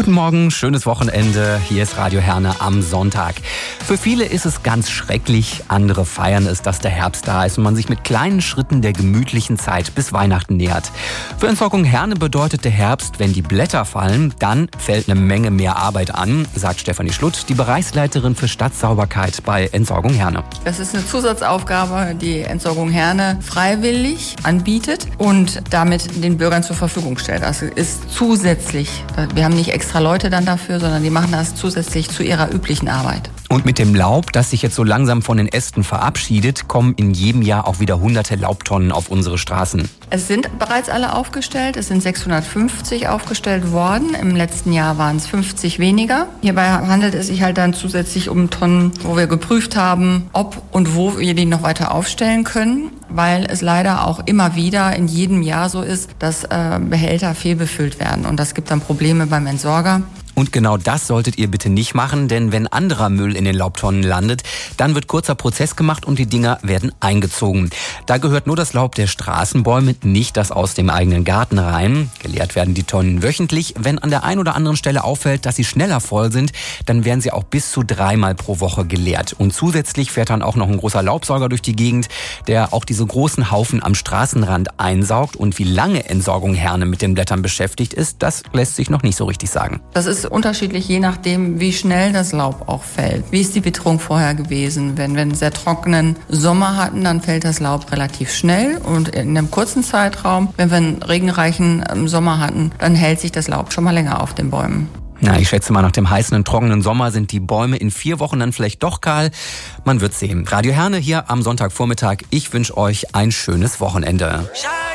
Guten Morgen, schönes Wochenende. Hier ist Radio Herne am Sonntag. Für viele ist es ganz schrecklich, andere feiern es, dass der Herbst da ist und man sich mit kleinen Schritten der gemütlichen Zeit bis Weihnachten nähert. Für Entsorgung Herne bedeutet der Herbst, wenn die Blätter fallen, dann fällt eine Menge mehr Arbeit an, sagt Stefanie Schlutt, die Bereichsleiterin für Stadtsauberkeit bei Entsorgung Herne. Das ist eine Zusatzaufgabe, die Entsorgung Herne freiwillig anbietet und damit den Bürgern zur Verfügung stellt. Das ist zusätzlich. Wir haben nicht extra Leute dann dafür, sondern die machen das zusätzlich zu ihrer üblichen Arbeit. Und mit dem Laub, das sich jetzt so langsam von den Ästen verabschiedet, kommen in jedem Jahr auch wieder hunderte Laubtonnen auf unsere Straßen. Es sind bereits alle aufgestellt. Es sind 650 aufgestellt worden. Im letzten Jahr waren es 50 weniger. Hierbei handelt es sich halt dann zusätzlich um Tonnen, wo wir geprüft haben, ob und wo wir die noch weiter aufstellen können, weil es leider auch immer wieder in jedem Jahr so ist, dass Behälter fehlbefüllt werden. Und das gibt dann Probleme beim Entsorger. Und genau das solltet ihr bitte nicht machen, denn wenn anderer Müll in den Laubtonnen landet, dann wird kurzer Prozess gemacht und die Dinger werden eingezogen. Da gehört nur das Laub der Straßenbäume, nicht das aus dem eigenen Garten rein. Geleert werden die Tonnen wöchentlich. Wenn an der einen oder anderen Stelle auffällt, dass sie schneller voll sind, dann werden sie auch bis zu 3-mal pro Woche geleert. Und zusätzlich fährt dann auch noch ein großer Laubsauger durch die Gegend, der auch diese großen Haufen am Straßenrand einsaugt. Und wie lange Entsorgung Herne mit den Blättern beschäftigt ist, das lässt sich noch nicht so richtig sagen. Das ist unterschiedlich, je nachdem, wie schnell das Laub auch fällt. Wie ist die Witterung vorher gewesen? Wenn wir einen sehr trockenen Sommer hatten, dann fällt das Laub relativ schnell und in einem kurzen Zeitraum. Wenn wir einen regenreichen Sommer hatten, dann hält sich das Laub schon mal länger auf den Bäumen. Na, ich schätze mal, nach dem heißen und trockenen Sommer sind die Bäume in 4 Wochen dann vielleicht doch kahl. Man wird sehen. Radio Herne hier am Sonntagvormittag. Ich wünsche euch ein schönes Wochenende.